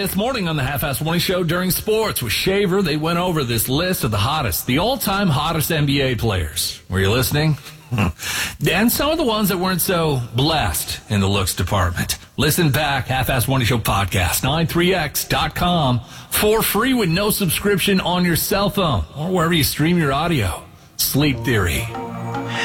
This morning on the Half-Ass Morning Show during sports with Shaver, they went over this list of the all-time hottest NBA players. Were you listening? And some of the ones that weren't so blessed in the looks department. Listen back, Half-Ass Morning Show podcast, 93x.com, for free with no subscription on your cell phone or wherever you stream your audio. Sleep Theory.